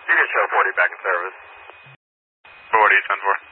You can show 40 back in service. 40, 10-4.